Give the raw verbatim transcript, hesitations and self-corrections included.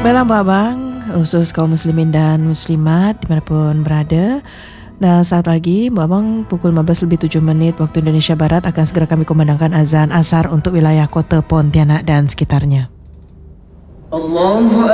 Baiklah Mbak Abang, khusus kaum muslimin dan muslimat dimanapun berada. Nah, saat lagi Mbak Abang pukul lima belas lebih tujuh menit waktu Indonesia Barat akan segera kami kumandangkan azan asar untuk wilayah kota Pontianak dan sekitarnya. Allahu